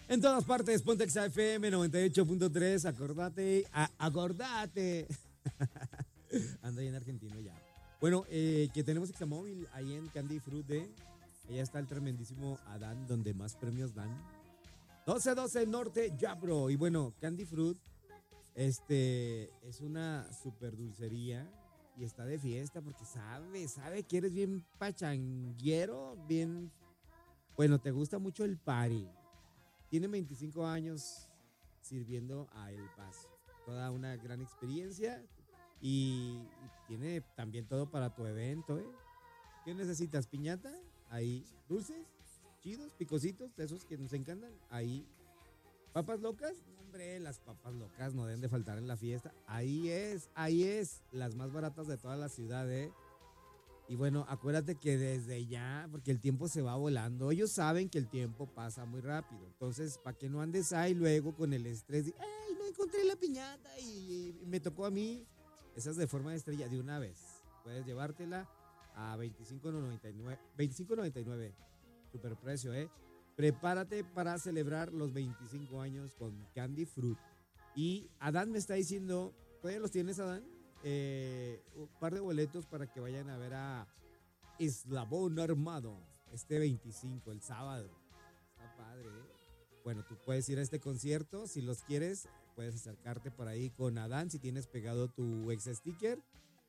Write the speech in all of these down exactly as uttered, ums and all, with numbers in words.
En todas partes, Pontex F M noventa y ocho punto tres, acordate, a- acordate. Ando ahí en argentino ya. Bueno, eh, que tenemos Examóvil ahí en Candy Fruit de. Allá está el tremendísimo Adán, donde más premios dan. doce doce Norte Yabro. Y bueno, Candy Fruit, este, es una super dulcería y está de fiesta porque sabe, sabe que eres bien pachanguero, bien. Bueno, te gusta mucho el party. Tiene veinticinco años sirviendo a El Paso. Toda una gran experiencia y, y tiene también todo para tu evento, ¿eh? ¿Qué necesitas? ¿Piñata? Ahí. ¿Dulces? ¿Chidos? ¿Picositos? De esos que nos encantan. Ahí. ¿Papas locas? Hombre, las papas locas no deben de faltar en la fiesta. Ahí es, ahí es. Las más baratas de toda la ciudad, ¿eh? Y bueno, acuérdate que desde ya, porque el tiempo se va volando, ellos saben que el tiempo pasa muy rápido. Entonces, para que no andes ahí luego con el estrés de, ay, no encontré la piñata y, y me tocó a mí. Esas de forma de estrella de una vez. Puedes llevártela a veinticinco noventa y nueve. veinticinco noventa y nueve. Super precio, ¿eh? Prepárate para celebrar los veinticinco años con Candy Fruit. Y Adán me está diciendo, ¿todavía los tienes, Adán? Eh, un par de boletos para que vayan a ver a Eslabón Armado este veinticinco, el sábado. Está padre, ¿eh? Bueno, tú puedes ir a este concierto si los quieres. Puedes acercarte por ahí con Adán si tienes pegado tu ex sticker.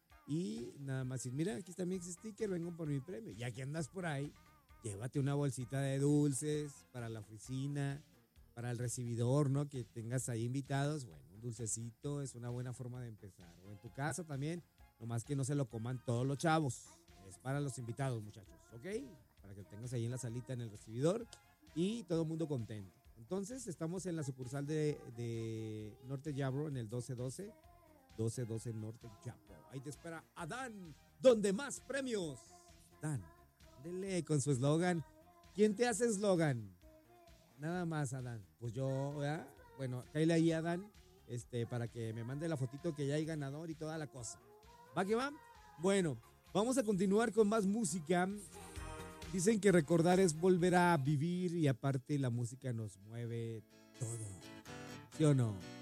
Y nada más decir, mira, aquí está mi ex sticker, vengo por mi premio. Ya que andas por ahí, llévate una bolsita de dulces para la oficina, para el recibidor, ¿no? Que tengas ahí invitados. Bueno, un dulcecito es una buena forma de empezar. O en tu casa también, nomás que no se lo coman todos los chavos. Es para los invitados, muchachos, ¿ok? Para que lo tengas ahí en la salita, en el recibidor y todo el mundo contento. Entonces, estamos en la sucursal de, de Norte Yabro, en el doce doce. doce doce Norte Yabro. Ahí te espera Adán, donde más premios. Dan, dele con su eslogan. ¿Quién te hace eslogan? Nada más, Adán. Pues yo, ¿verdad? Bueno, cállale ahí, Adán, este, para que me mande la fotito que ya hay ganador y toda la cosa. ¿Va que va? Bueno, vamos a continuar con más música. Dicen que recordar es volver a vivir y aparte la música nos mueve todo. ¿Sí o no?